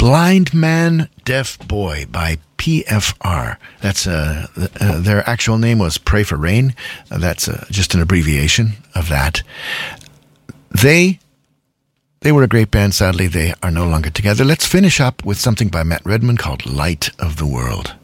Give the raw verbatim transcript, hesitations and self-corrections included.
Blind Man, Deaf Boy by P F R. That's uh, uh, their actual name was Pray for Rain. Uh, that's uh, just an abbreviation of that. They they were a great band. Sadly, they are no longer together. Let's finish up with something by Matt Redman called Light of the World.